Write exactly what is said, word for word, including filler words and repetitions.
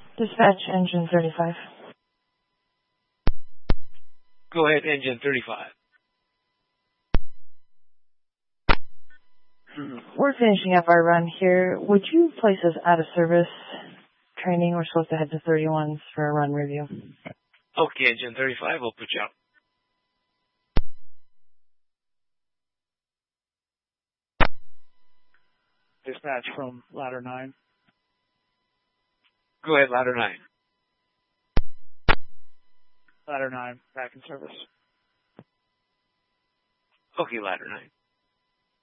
Dispatch engine thirty-five. Go ahead, engine thirty-five. We're finishing up our run here. Would you place us out of service training? We're supposed to head to thirty-ones for a run review. Okay, engine thirty-five, we'll put you out. Dispatch from ladder nine. Go ahead, ladder nine. Ladder nine, back in service. Okay, ladder nine.